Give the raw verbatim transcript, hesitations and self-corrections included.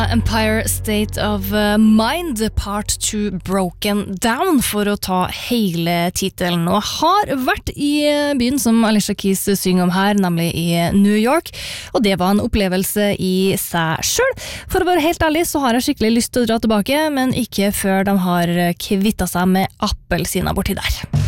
Empire State of Mind Part to Broken Down for å ta hele titelen og har vært i byen som Alicia Keys synger om her, nemlig i New York, og det var en opplevelse i seg selv. For å være helt ærlig så har jeg skikkelig lyst til å dra tilbake, men ikke før de har kvittet seg med appelsiner borti der.